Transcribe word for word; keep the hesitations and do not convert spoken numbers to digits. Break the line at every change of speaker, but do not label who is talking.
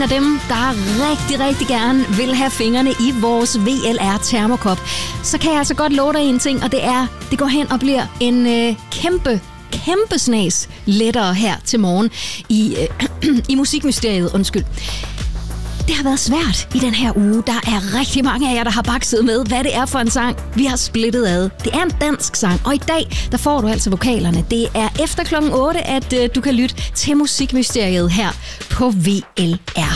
en af dem, der rigtig, rigtig gerne vil have fingrene i vores V L R termokop, så kan jeg altså godt love dig en ting, og det er, det går hen og bliver en øh, kæmpe, kæmpe snas lettere her til morgen i, øh, i musikmysteriet. Undskyld. Det har været svært i den her uge. Der er rigtig mange af jer, der har bakset med, hvad det er for en sang, vi har splittet ad. Det er en dansk sang, og i dag, der får du altså vokalerne. Det er efter klokken otte, at øh, du kan lytte til musikmysteriet her på V L R.